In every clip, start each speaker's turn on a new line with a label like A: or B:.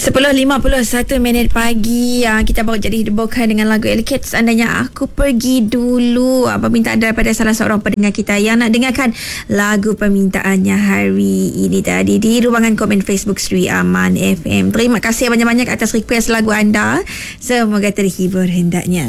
A: 10.51 pagi. Kita baru jadi hiburkan dengan lagu Elkit Seandainya Aku Pergi Dulu. Permintaan daripada salah seorang pendengar kita yang nak dengarkan lagu permintaannya hari ini tadi di ruangan komen Facebook Sri Aman FM. Terima kasih banyak-banyak atas request lagu anda. Semoga terhibur hendaknya.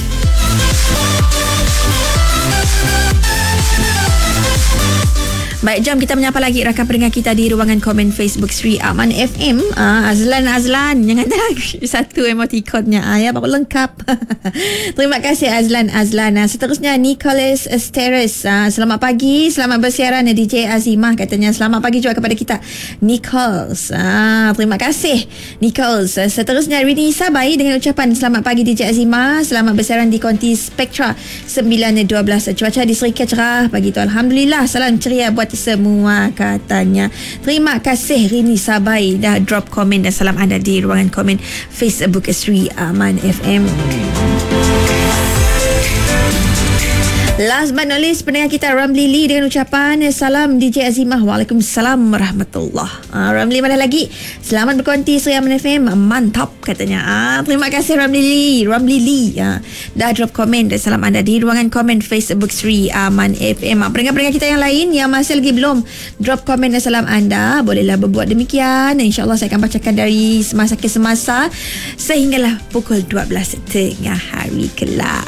A: Baik, jom kita menyapa lagi rakan pendengar kita di ruangan komen Facebook Sri Aman FM. Azlan, jangan tak satu emoticonnya ya, baru lengkap. Terima kasih Azlan. Seterusnya Nicholas Esteres. Selamat pagi, selamat bersiaran DJ Azimah katanya. Selamat pagi juga kepada kita Nichols. Terima kasih Nichols. Seterusnya Rini Sabai dengan ucapan selamat pagi DJ Azimah. Selamat bersiaran di konti Spektra 912. Cuaca di Serika cerah pagi tu, alhamdulillah. Salam ceria buat semua katanya. Terima kasih Rini Sabai dah drop komen dan salam anda di ruangan komen Facebook Sri Aman FM. Last but not least, pendengar kita Ramli Lee dengan ucapan salam DJ Azimah. Waalaikumsalam warahmatullahi. Ramli mana lagi? Selamat berkonti Sri Aman FM. Mantap katanya. Terima kasih Ramli Lee. Dah drop komen dan salam anda di ruangan komen Facebook Sri Aman FM. Pendengar-pendengar kita yang lain yang masih lagi belum drop komen dan salam anda, bolehlah berbuat demikian. InsyaAllah saya akan bacakan dari semasa ke semasa sehinggalah pukul 12 tengah hari kelak.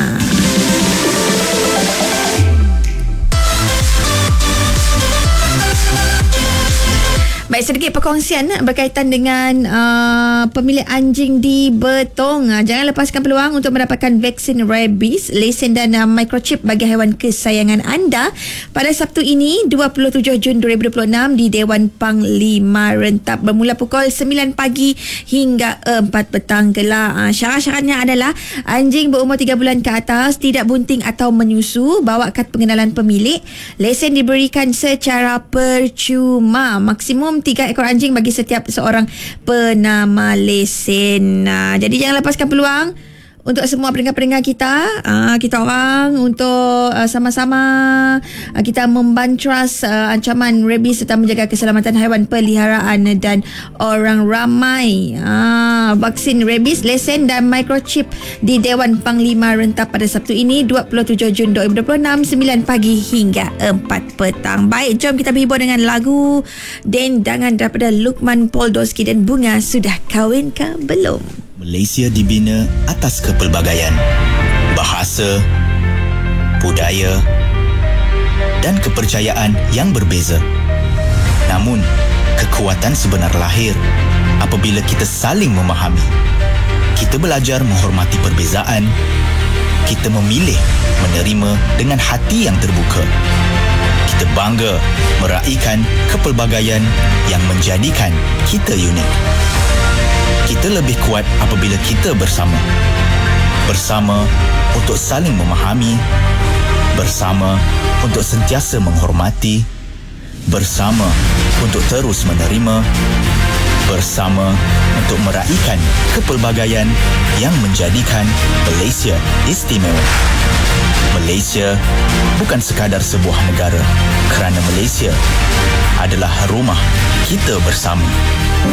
A: Baik, sedikit perkongsian berkaitan dengan pemilik anjing di Betong. Jangan lepaskan peluang untuk mendapatkan vaksin rabies, lesen dan microchip bagi haiwan kesayangan anda pada Sabtu ini 27 Jun 2026 di Dewan Panglima Rentap bermula pukul 9 pagi hingga 4 petang kelak. Syarat-syaratnya adalah anjing berumur 3 bulan ke atas, tidak bunting atau menyusu, bawa kad pengenalan pemilik, lesen diberikan secara percuma, maksimum 3 ekor anjing bagi setiap seorang penama lesen. Jadi jangan lepaskan peluang untuk semua pendengar-pendengar kita. Kita orang untuk sama-sama kita membantras ancaman rabies serta menjaga keselamatan haiwan peliharaan dan orang ramai. Vaksin rabies, lesen dan microchip di Dewan Panglima Rentap pada Sabtu ini 27 Jun 2026 9 pagi hingga 4 petang. Baik, jom kita berhibur dengan lagu dendangan daripada Lukman Poldowski dan Bunga Sudah Kahwin ke Belum.
B: Malaysia dibina atas kepelbagaian bahasa, budaya dan kepercayaan yang berbeza. Namun, kekuatan sebenar lahir apabila kita saling memahami. Kita belajar menghormati perbezaan. Kita memilih menerima dengan hati yang terbuka. Kita bangga meraihkan kepelbagaian yang menjadikan kita unik. Kita lebih kuat apabila kita bersama. Bersama untuk saling memahami. Bersama untuk sentiasa menghormati. Bersama untuk terus menerima. Bersama untuk meraihkan kepelbagaian yang menjadikan Malaysia istimewa. Malaysia bukan sekadar sebuah negara, kerana Malaysia adalah rumah kita bersama.